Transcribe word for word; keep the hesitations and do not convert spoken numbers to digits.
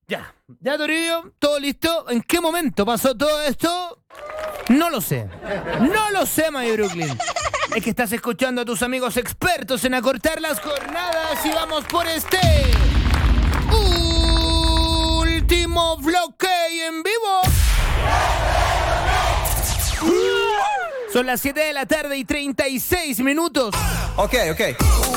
Ya, ya Toribio, todo listo. ¿En qué momento pasó todo esto? No lo sé. No lo sé, My Brooklyn. Es que estás escuchando a tus amigos expertos en acortar las jornadas y vamos por este último bloque en vivo. Son las siete de la tarde y treinta y seis minutos. Ok, ok.